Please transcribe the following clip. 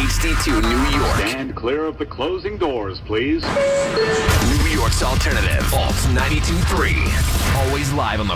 HD2 New York. Stand clear of the closing doors, please. New York's alternative. Alt 92.3. Always live on the